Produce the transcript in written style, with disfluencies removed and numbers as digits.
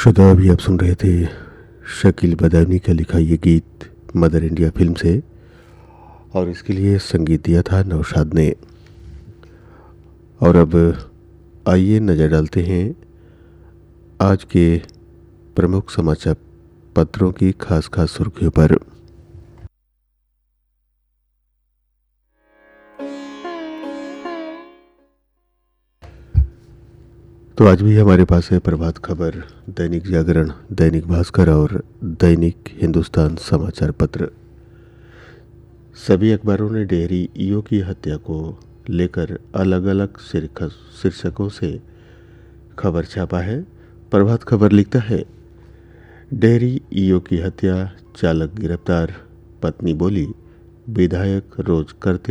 श्रोता, अभी आप सुन रहे थे शकील बदायूनी का लिखा ये गीत मदर इंडिया फिल्म से, और इसके लिए संगीत दिया था नौशाद ने। और अब आइए नज़र डालते हैं आज के प्रमुख समाचार पत्रों की खास खास सुर्खियों पर। तो आज भी हमारे पास है प्रभात खबर, दैनिक जागरण, दैनिक भास्कर और दैनिक हिंदुस्तान समाचार पत्र। सभी अखबारों ने डेहरी ईओ की हत्या को लेकर अलग अलग शीर्षकों से खबर छापा है। प्रभात खबर लिखता है, डेहरी ईओ की हत्या, चालक गिरफ्तार, पत्नी बोली विधायक रोज करते